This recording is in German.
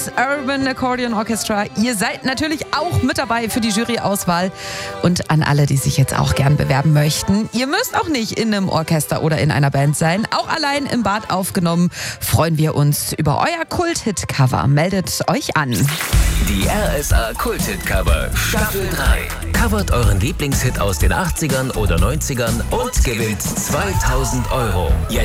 das Urban Accordion Orchestra. Ihr seid natürlich auch mit dabei für die Juryauswahl. Und an alle, die sich jetzt auch gern bewerben möchten, ihr müsst auch nicht in einem Orchester oder in einer Band sein. Auch allein im Bad aufgenommen freuen wir uns über euer Kult-Hit-Cover. Meldet euch an. Die RSA Kult-Hit-Cover Staffel 3. Covert euren Lieblingshit aus den 80ern oder 90ern und gewinnt 2000 €.